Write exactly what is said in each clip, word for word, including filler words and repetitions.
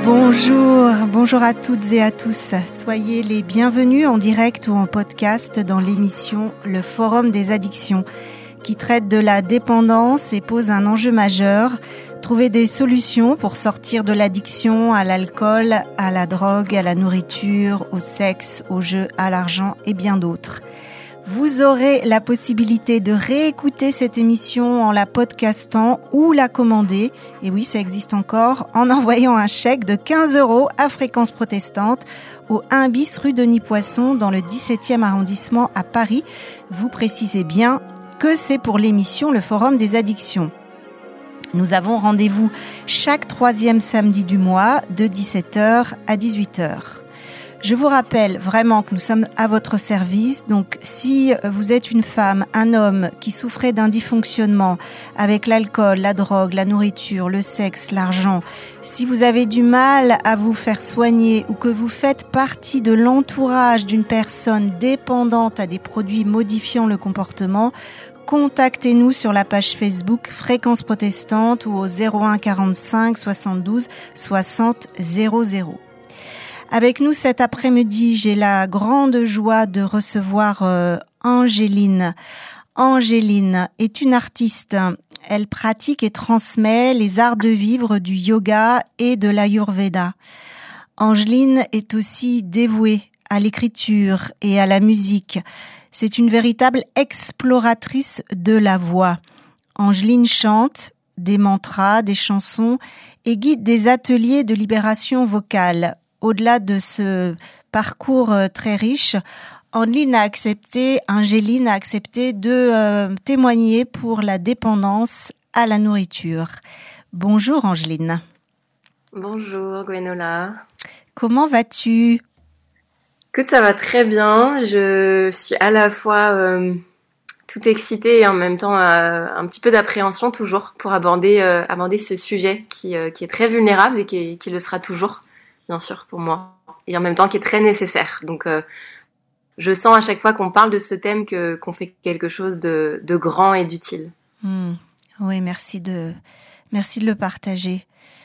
Bonjour, bonjour à toutes et à tous. Soyez les bienvenus en direct ou en podcast dans l'émission Le Forum des addictions qui traite de la dépendance et pose un enjeu majeur. Trouver des solutions pour sortir de l'addiction à l'alcool, à la drogue, à la nourriture, au sexe, au jeu, à l'argent et bien d'autres. Vous aurez la possibilité de réécouter cette émission en la podcastant ou la commander, et oui, ça existe encore, en envoyant un chèque de quinze euros à Fréquence Protestante au un bis rue Denis-Poisson dans le dix-septième arrondissement à Paris. Vous précisez bien que c'est pour l'émission Le Forum des addictions. Nous avons rendez-vous chaque troisième samedi du mois de dix-sept heures à dix-huit heures. Je vous rappelle vraiment que nous sommes à votre service, donc si vous êtes une femme, un homme qui souffrait d'un dysfonctionnement avec l'alcool, la drogue, la nourriture, le sexe, l'argent, si vous avez du mal à vous faire soigner ou que vous faites partie de l'entourage d'une personne dépendante à des produits modifiant le comportement, contactez-nous sur la page Facebook Fréquence Protestante ou au zéro un quarante-cinq soixante-douze soixante zéro zéro. Avec nous cet après-midi, j'ai la grande joie de recevoir euh, Angéline. Angéline est une artiste. Elle pratique et transmet les arts de vivre du yoga et de l'ayurveda. Angéline est aussi dévouée à l'écriture et à la musique. C'est une véritable exploratrice de la voix. Angéline chante des mantras, des chansons et guide des ateliers de libération vocale. Au-delà de ce parcours très riche, Angéline a accepté, Angéline a accepté de euh, témoigner pour la dépendance à la nourriture. Bonjour Angéline. Bonjour Gwenola. Comment vas-tu ? Écoute, ça va très bien. Je suis à la fois euh, toute excitée et en même temps euh, un petit peu d'appréhension toujours pour aborder, euh, aborder ce sujet qui, euh, qui est très vulnérable et qui, qui le sera toujours. Bien sûr, pour moi, et en même temps qui est très nécessaire. Donc, euh, je sens à chaque fois qu'on parle de ce thème que, qu'on fait quelque chose de, de grand et d'utile. Mmh. Oui, merci de, merci de le partager.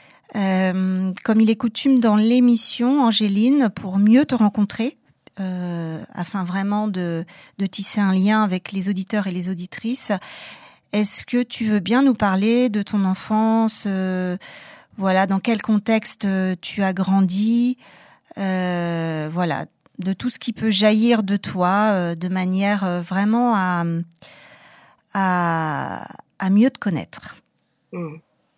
Euh, comme il est coutume dans l'émission, Angéline, pour mieux te rencontrer, euh, afin vraiment de, de tisser un lien avec les auditeurs et les auditrices, est-ce que tu veux bien nous parler de ton enfance euh, Voilà, dans quel contexte tu as grandi, euh, voilà, de tout ce qui peut jaillir de toi, euh, de manière euh, vraiment à, à, à mieux te connaître. Mmh.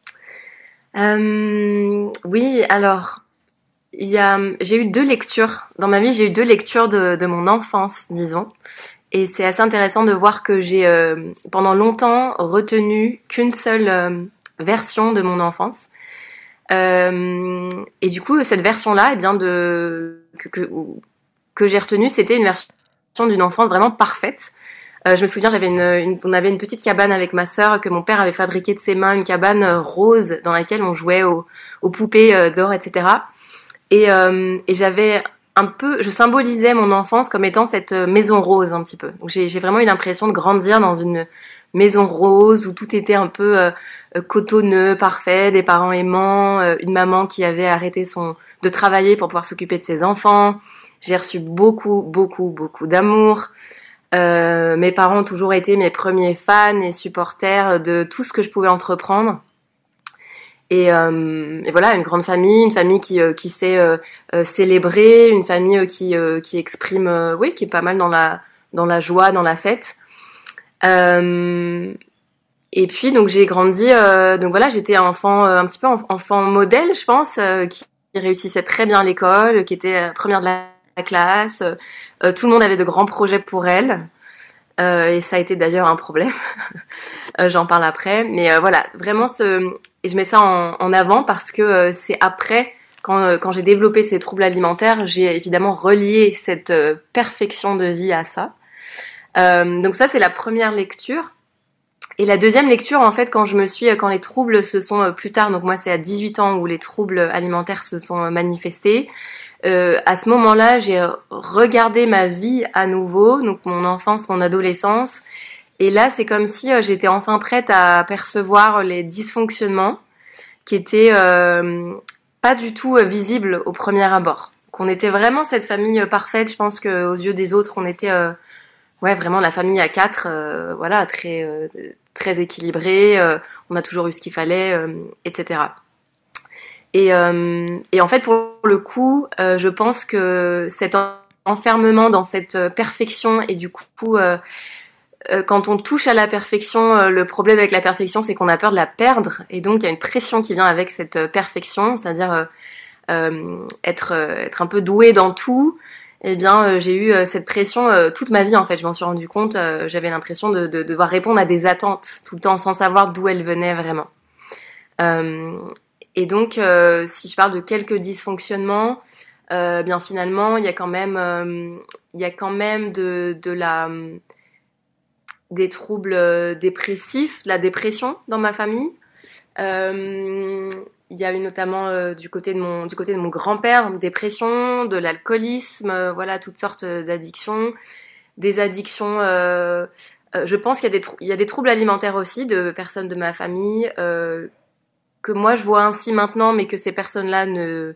Euh, oui, alors, il y a, j'ai eu deux lectures. Dans ma vie, j'ai eu deux lectures de, de mon enfance, disons. Et c'est assez intéressant de voir que j'ai, euh, pendant longtemps, retenu qu'une seule euh, version de mon enfance. Euh, et du coup, cette version-là, eh bien de que, que, que j'ai retenue, c'était une version d'une enfance vraiment parfaite. Euh, je me souviens, j'avais une, une, on avait une petite cabane avec ma sœur que mon père avait fabriquée de ses mains, une cabane rose dans laquelle on jouait aux, aux poupées euh, d'or, et cetera. Et, euh, et j'avais un peu, je symbolisais mon enfance comme étant cette maison rose un petit peu. Donc j'ai, j'ai vraiment eu l'impression de grandir dans une maison rose où tout était un peu euh, cotonneux, parfait, des parents aimants, euh, une maman qui avait arrêté son de travailler pour pouvoir s'occuper de ses enfants. J'ai reçu beaucoup, beaucoup, beaucoup d'amour. Euh, mes parents ont toujours été mes premiers fans et supporters de tout ce que je pouvais entreprendre. Et, euh, et voilà, une grande famille, une famille qui euh, qui sait euh, euh, célébrer, une famille euh, qui euh, qui exprime, euh, oui, qui est pas mal dans la dans la joie, dans la fête. Euh, et puis donc j'ai grandi, euh, donc voilà, j'étais enfant euh, un petit peu enfant modèle, je pense, euh, qui réussissait très bien à l'école, qui était euh, première de la, la classe. Euh, tout le monde avait de grands projets pour elle, euh, et ça a été d'ailleurs un problème. euh, j'en parle après, mais euh, voilà, vraiment ce, et je mets ça en, en avant parce que euh, c'est après. Quand, euh, quand j'ai développé ces troubles alimentaires, j'ai évidemment relié cette euh, perfection de vie à ça. Euh, donc ça, c'est la première lecture. Et la deuxième lecture, en fait, quand je me suis, quand les troubles se sont euh, plus tard, donc moi c'est à dix-huit ans où les troubles alimentaires se sont euh, manifestés, euh, à ce moment-là, j'ai regardé ma vie à nouveau, donc mon enfance, mon adolescence, et là, c'est comme si euh, j'étais enfin prête à percevoir les dysfonctionnements qui étaient... Euh, pas du tout euh, visible au premier abord. Qu'on était vraiment cette famille euh, parfaite. Je pense qu'aux yeux des autres, on était euh, ouais vraiment la famille à quatre, euh, voilà, très euh, très équilibrée. Euh, on a toujours eu ce qu'il fallait, euh, et cetera. Et, euh, et en fait, pour le coup, euh, je pense que cet enfermement dans cette perfection et du coup, euh, euh, quand on touche à la perfection, euh, le problème avec la perfection, c'est qu'on a peur de la perdre. Et donc, il y a une pression qui vient avec cette perfection, c'est-à-dire euh, euh, être, euh, être un peu doué dans tout. Eh bien, euh, j'ai eu euh, cette pression euh, toute ma vie, en fait. Je m'en suis rendu compte. Euh, j'avais l'impression de, de, de devoir répondre à des attentes tout le temps sans savoir d'où elles venaient vraiment. Euh, et donc, euh, si je parle de quelques dysfonctionnements, euh, bien finalement, il y a quand même, euh, il y a quand même de, de la, des troubles euh, dépressifs, de la dépression dans ma famille. Euh, il y a eu notamment euh, du côté de mon du côté de mon grand-père une dépression, de l'alcoolisme, euh, voilà, toutes sortes d'addictions, des addictions. Euh, euh, je pense qu'il y a des trou- il y a des troubles alimentaires aussi de personnes de ma famille euh, que moi je vois ainsi maintenant, mais que ces personnes-là ne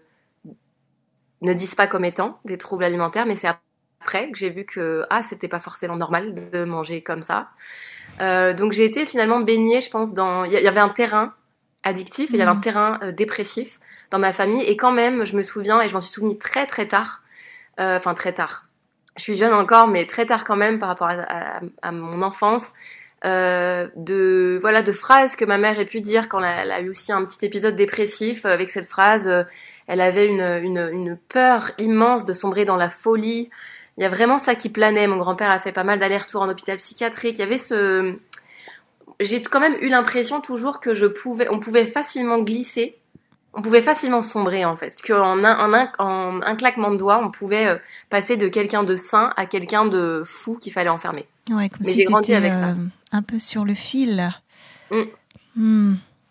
ne disent pas comme étant des troubles alimentaires, mais c'est après que j'ai vu que ah c'était pas forcément normal de manger comme ça. Euh, donc j'ai été finalement baignée, je pense, dans il y, y avait un terrain addictif et il y avait un terrain euh, dépressif dans ma famille, et quand même je me souviens, et je m'en suis souvenue très très tard, euh, enfin très tard, je suis jeune encore, mais très tard quand même par rapport à, à, à mon enfance, euh, de voilà de phrases que ma mère ait pu dire quand elle a eu aussi un petit épisode dépressif. Avec cette phrase, euh, elle avait une, une, une peur immense de sombrer dans la folie. Il y a vraiment ça qui planait. Mon grand-père a fait pas mal d'allers-retours en hôpital psychiatrique. Il y avait ce... J'ai quand même eu l'impression toujours que je pouvais, on pouvait facilement glisser, on pouvait facilement sombrer en fait. Qu'en un, en un, en un claquement de doigts, on pouvait passer de quelqu'un de sain à quelqu'un de fou qu'il fallait enfermer. Ouais, comme Mais si j'ai grandi avec euh, ça. Un peu sur le fil. Mm. Mm.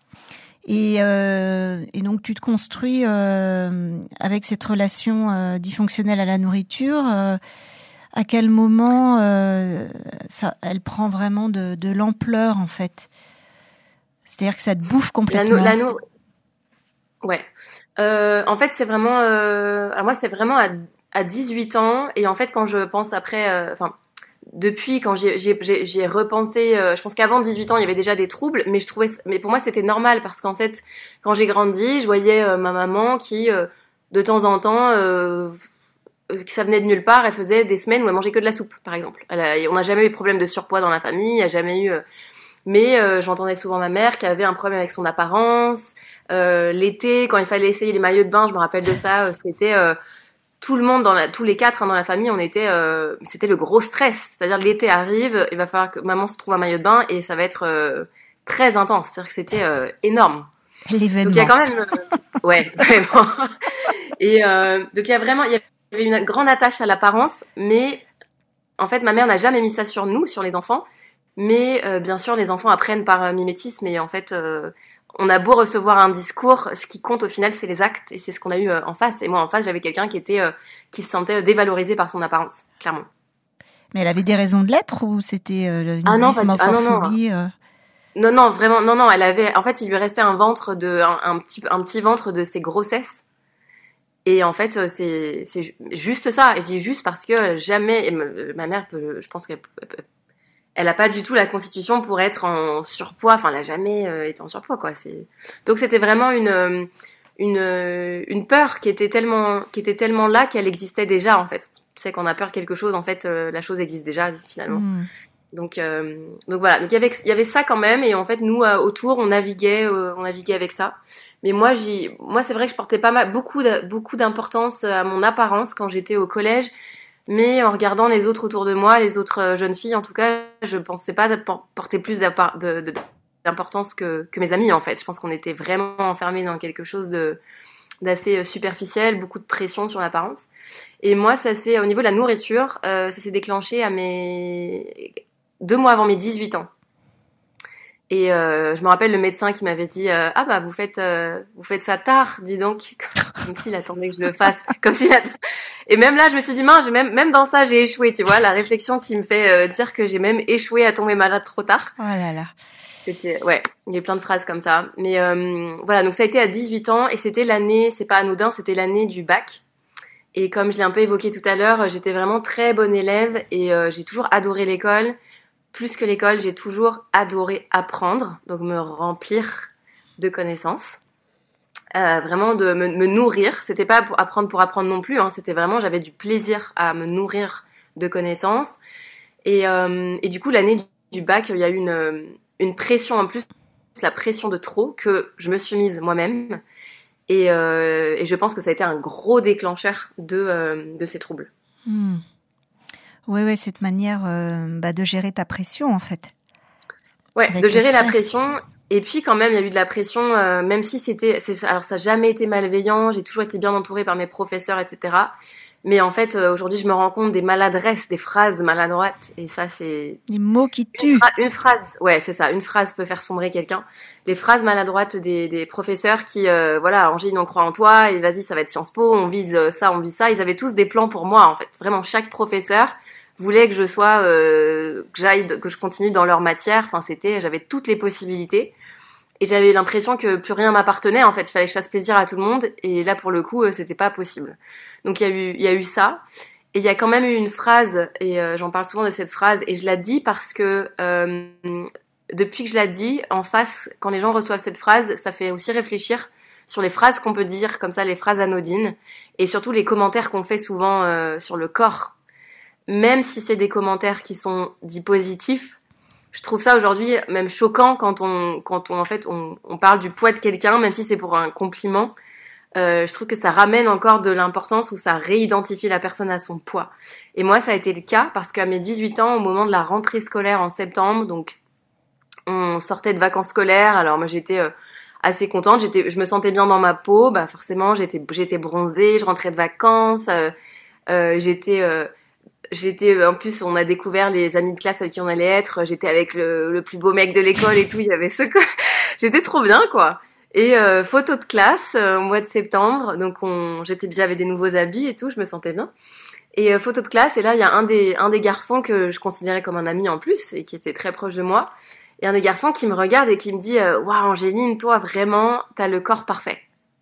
Et, euh, et donc tu te construis euh, avec cette relation euh, dysfonctionnelle à la nourriture. Euh, à quel moment euh, ça, elle prend vraiment de, de l'ampleur en fait? C'est-à-dire que ça te bouffe complètement. La, no, la no... Ouais. Euh, en fait, c'est vraiment... Euh... Alors moi, c'est vraiment à, à dix-huit ans. Et en fait, quand je pense après... Enfin, euh, depuis, quand j'ai, j'ai, j'ai, j'ai repensé... Euh, je pense qu'avant dix-huit ans, il y avait déjà des troubles. Mais, je trouvais, mais pour moi, c'était normal. Parce qu'en fait, quand j'ai grandi, je voyais euh, ma maman qui, euh, de temps en temps... Euh, que ça venait de nulle part, elle faisait des semaines où elle mangeait que de la soupe, par exemple. Elle a, on n'a jamais eu de problème de surpoids dans la famille, il n'y a jamais eu... Euh, mais euh, j'entendais souvent ma mère qui avait un problème avec son apparence. Euh, l'été, quand il fallait essayer les maillots de bain, je me rappelle de ça, euh, c'était... Euh, tout le monde, dans la, tous les quatre hein, dans la famille, on était... Euh, c'était le gros stress. C'est-à-dire l'été arrive, il va falloir que maman se trouve un maillot de bain et ça va être euh, très intense. C'est-à-dire que c'était euh, énorme. L'événement. Donc il y a quand même... Euh, ouais, vraiment. Et euh, donc il y a vraiment... Il y a Il y avait une grande attache à l'apparence, mais en fait, ma mère n'a jamais mis ça sur nous, sur les enfants. Mais euh, bien sûr, les enfants apprennent par euh, mimétisme. Et en fait, euh, on a beau recevoir un discours, ce qui compte au final, c'est les actes. Et c'est ce qu'on a eu euh, en face. Et moi, en face, j'avais quelqu'un qui était, euh, qui se sentait dévalorisé par son apparence, clairement. Mais elle avait des raisons de l'être ou c'était euh, une ah non, dysmorphophobie ah non, non. Euh... non, non, vraiment, non, non. Elle avait, en fait, il lui restait un ventre de, un, un petit, un petit ventre de ses grossesses. Et en fait, c'est, c'est juste ça. Et je dis juste parce que jamais, ma mère, peut, je pense qu'elle elle a pas du tout la constitution pour être en surpoids. Enfin, elle a jamais euh, été en surpoids, quoi. C'est... Donc, c'était vraiment une, une, une peur qui était tellement, qui était tellement là qu'elle existait déjà, en fait. Tu sais, quand on a peur de quelque chose, en fait, euh, la chose existe déjà, finalement. Mmh. Donc, euh, donc voilà. Donc, il y avait, il y avait ça quand même. Et en fait, nous, euh, autour, on naviguait, euh, on naviguait avec ça. Mais moi, j'y, moi, c'est vrai que je portais pas mal, beaucoup, de, beaucoup d'importance à mon apparence quand j'étais au collège. Mais en regardant les autres autour de moi, les autres jeunes filles, en tout cas, je pensais pas porter plus de, de, d'importance que, que mes amis, en fait. Je pense qu'on était vraiment enfermés dans quelque chose de, d'assez superficiel, beaucoup de pression sur l'apparence. Et moi, ça c'est au niveau de la nourriture, euh, ça s'est déclenché à mes deux mois avant mes dix-huit ans. Et euh, je me rappelle le médecin qui m'avait dit euh, ah bah vous faites euh, vous faites ça tard, dis donc, comme s'il attendait que je le fasse, comme s'il att... Et même là je me suis dit mince, même même dans ça j'ai échoué, tu vois, la réflexion qui me fait euh, dire que j'ai même échoué à tomber malade trop tard. Oh là là. C'était, ouais, il y a eu plein de phrases comme ça. Mais euh, voilà, donc ça a été à dix-huit ans et c'était l'année, c'est pas anodin, c'était l'année du bac. Et comme je l'ai un peu évoqué tout à l'heure, j'étais vraiment très bonne élève et euh, j'ai toujours adoré l'école. Plus que l'école, j'ai toujours adoré apprendre, donc me remplir de connaissances. Euh, vraiment de me, me nourrir. C'était pas pour apprendre pour apprendre non plus, hein, c'était vraiment, j'avais du plaisir à me nourrir de connaissances. Et, euh, et du coup, l'année du bac, il y a eu une, une pression en plus, la pression de trop que je me suis mise moi-même. Et, euh, et je pense que ça a été un gros déclencheur de, euh, de ces troubles. Mmh. Oui, ouais, cette manière euh, bah, de gérer ta pression, en fait. Ouais, de gérer la pression. Et puis quand même, il y a eu de la pression, euh, même si c'était... C'est, alors ça n'a jamais été malveillant, j'ai toujours été bien entourée par mes professeurs, et cetera. Mais en fait, euh, aujourd'hui, je me rends compte des maladresses, des phrases maladroites. Et ça, c'est... Des mots qui tuent. Une, fra- une phrase, ouais, c'est ça. Une phrase peut faire sombrer quelqu'un. Les phrases maladroites des, des professeurs qui, euh, voilà, Angéline, on croit en toi, et vas-y, ça va être Sciences Po, on vise ça, on vise ça. Ils avaient tous des plans pour moi, en fait. Vraiment, chaque professeur voulait que je sois, euh, que j'aille, que je continue dans leur matière. Enfin, c'était, j'avais toutes les possibilités. Et j'avais l'impression que plus rien m'appartenait, en fait. Il fallait que je fasse plaisir à tout le monde. Et là, pour le coup, c'était pas possible. Donc, il y a eu, il y a eu ça. Et il y a quand même eu une phrase, et euh, j'en parle souvent de cette phrase, et je la dis parce que euh, depuis que je la dis, en face, quand les gens reçoivent cette phrase, ça fait aussi réfléchir sur les phrases qu'on peut dire, comme ça, les phrases anodines, et surtout les commentaires qu'on fait souvent euh, sur le corps. Même si c'est des commentaires qui sont dits positifs, je trouve ça aujourd'hui même choquant quand on, quand on, en fait, on, on parle du poids de quelqu'un, même si c'est pour un compliment. Euh, je trouve que ça ramène encore de l'importance ou ça réidentifie la personne à son poids. Et moi, ça a été le cas parce qu'à mes dix-huit ans, au moment de la rentrée scolaire en septembre, donc on sortait de vacances scolaires. Alors moi, j'étais euh, assez contente, j'étais, je me sentais bien dans ma peau. Bah forcément, j'étais, j'étais bronzée, je rentrais de vacances, euh, euh, j'étais euh, J'étais, en plus, on a découvert les amis de classe avec qui on allait être. J'étais avec le, le plus beau mec de l'école et tout. Il y avait ce que, j'étais trop bien, quoi. Et euh, photo de classe euh, au mois de septembre. Donc, on, j'étais, j'avais des nouveaux habits et tout. Je me sentais bien. Et euh, photo de classe. Et là, il y a un des, un des garçons que je considérais comme un ami en plus et qui était très proche de moi. Et un des garçons qui me regarde et qui me dit, waouh, wow, Angéline, toi, vraiment, t'as le corps parfait.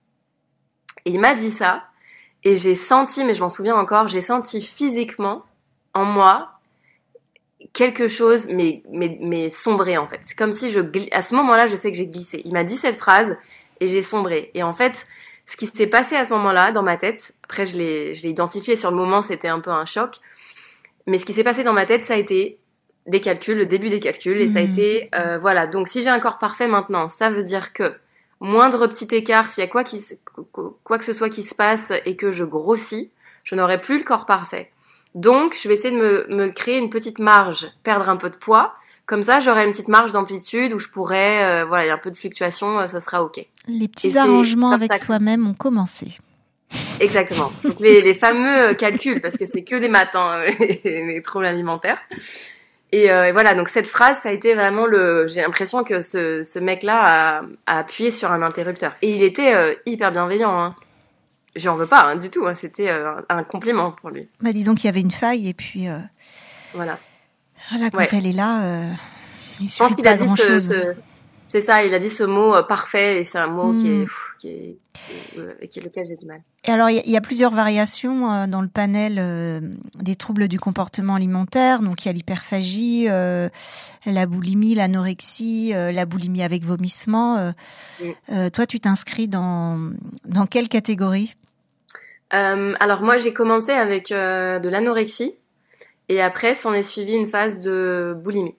Et il m'a dit ça. Et j'ai senti, mais je m'en souviens encore, j'ai senti physiquement en moi quelque chose, mais, mais, mais sombré en fait. C'est comme si je gl... à ce moment-là, je sais que j'ai glissé. Il m'a dit cette phrase et j'ai sombré. Et en fait, ce qui s'est passé à ce moment-là dans ma tête, après je l'ai, je l'ai identifié sur le moment, c'était un peu un choc. Mais ce qui s'est passé dans ma tête, ça a été des calculs, le début des calculs, et mmh. ça a été, euh, voilà. Donc si j'ai un corps parfait maintenant, ça veut dire que moindre petit écart, s'il y a quoi, qui, quoi que ce soit qui se passe et que je grossis, je n'aurai plus le corps parfait. Donc, je vais essayer de me, me créer une petite marge, perdre un peu de poids. Comme ça, j'aurai une petite marge d'amplitude où je pourrais, euh, voilà, il y a un peu de fluctuation, euh, ça sera OK. Les petits Et arrangements avec que... soi-même ont commencé. Exactement. Donc, les, les fameux calculs, parce que c'est que des maths, hein, les, les troubles alimentaires. Et, euh, et voilà, donc cette phrase, ça a été vraiment le... J'ai l'impression que ce, ce mec-là a, a appuyé sur un interrupteur. Et il était euh, hyper bienveillant, hein. Je n'en veux pas hein, du tout, hein. C'était euh, un compliment pour lui. Bah, disons qu'il y avait une faille et puis euh, voilà. Voilà, quand ouais. elle est là, euh, il je pense qu'il a dit ce, ce, c'est ça, il a dit ce mot euh, parfait et c'est un mot mmh. qui est, pff, qui est, qui est euh, avec lequel j'ai du mal. Et alors il y, y a plusieurs variations euh, dans le panel euh, des troubles du comportement alimentaire. Donc il y a l'hyperphagie, euh, la boulimie, l'anorexie, euh, la boulimie avec vomissement. Euh, mmh. euh, toi, tu t'inscris dans dans quelle catégorie? Euh, alors moi j'ai commencé avec euh, de l'anorexie et après s'en est suivi une phase de boulimie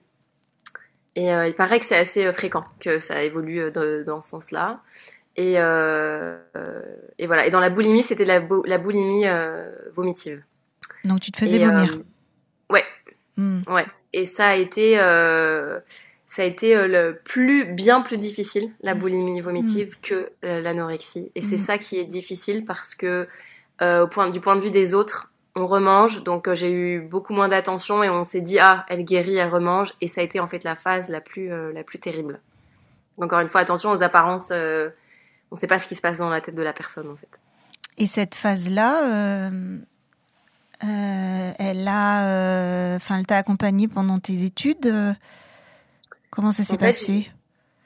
et euh, il paraît que c'est assez euh, fréquent que ça évolue euh, de, dans ce sens-là et, euh, et voilà et dans la boulimie c'était la, bo- la boulimie euh, vomitive. Donc tu te faisais et, vomir. Euh, ouais mm. ouais et ça a été euh, ça a été euh, le plus bien plus difficile la boulimie vomitive mm. que euh, l'anorexie et mm. c'est ça qui est difficile parce que Euh, au point, du point de vue des autres, on remange, donc euh, j'ai eu beaucoup moins d'attention et on s'est dit ah elle guérit, elle remange et ça a été en fait la phase la plus euh, la plus terrible. Encore une fois attention aux apparences, euh, on ne sait pas ce qui se passe dans la tête de la personne en fait. Et cette phase là, euh, euh, elle a, enfin euh, elle t'a accompagnée pendant tes études. Euh, comment ça s'est en fait, passé?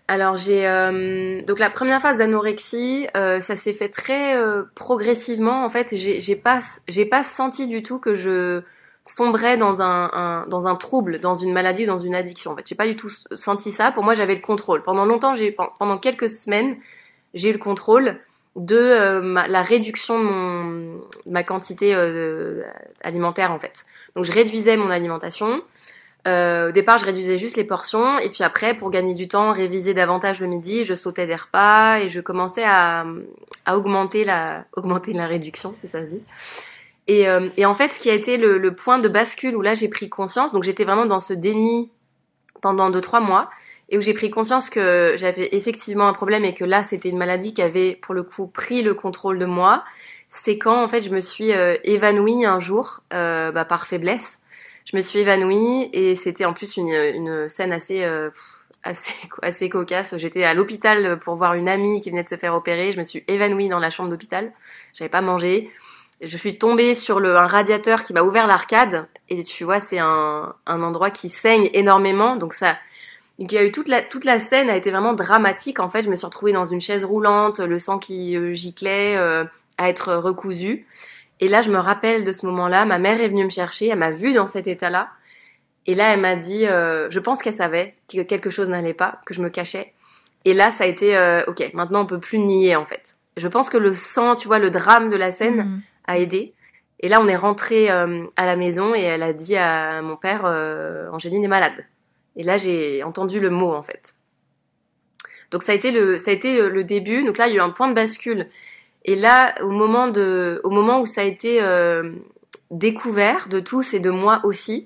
Alors j'ai euh, donc la première phase d'anorexie, euh, ça s'est fait très euh, progressivement. En fait, j'ai, j'ai pas j'ai pas senti du tout que je sombrais dans un, un dans un trouble, dans une maladie, dans une addiction. En fait, j'ai pas du tout senti ça. Pour moi, j'avais le contrôle. Pendant longtemps, j'ai pendant quelques semaines, j'ai eu le contrôle de euh, ma, la réduction de mon ma quantité euh, alimentaire en fait. Donc je réduisais mon alimentation. Euh, au départ, je réduisais juste les portions, et puis après, pour gagner du temps, réviser davantage le midi, je sautais des repas et je commençais à, à augmenter la, augmenter la réduction, si ça se dit. Et, euh, et en fait, ce qui a été le, le point de bascule où là, j'ai pris conscience, donc j'étais vraiment dans ce déni pendant deux, trois mois, et où j'ai pris conscience que j'avais effectivement un problème et que là, c'était une maladie qui avait, pour le coup, pris le contrôle de moi. C'est quand, en fait, je me suis euh, évanouie un jour, euh, bah, par faiblesse. Je me suis évanouie et c'était en plus une, une scène assez, euh, assez, assez cocasse. J'étais à l'hôpital pour voir une amie qui venait de se faire opérer. Je me suis évanouie dans la chambre d'hôpital. J'avais pas mangé. Je suis tombée sur le, un radiateur qui m'a ouvert l'arcade. Et tu vois, c'est un, un endroit qui saigne énormément. Donc ça, il y a eu toute la, toute la scène a été vraiment dramatique. En fait, je me suis retrouvée dans une chaise roulante, le sang qui euh, giclait, euh, à être recousu. Et là, je me rappelle de ce moment-là, ma mère est venue me chercher, elle m'a vue dans cet état-là. Et là, elle m'a dit, euh, je pense qu'elle savait que quelque chose n'allait pas, que je me cachais. Et là, ça a été, euh, ok, maintenant on peut plus nier en fait. Je pense que le sang, tu vois, le drame de la scène mmh. a aidé. Et là, on est rentré euh, à la maison et elle a dit à mon père, euh, Angéline est malade. Et là, j'ai entendu le mot en fait. Donc ça a été le, ça a été le début. Donc là, il y a eu un point de bascule. Et là, au moment de, au moment où ça a été euh, découvert de tous et de moi aussi,